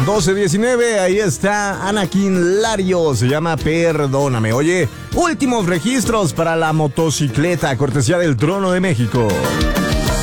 12:19, ahí está Anakin Lario, se llama Perdóname. Oye, últimos registros para la motocicleta, cortesía del Trono de México.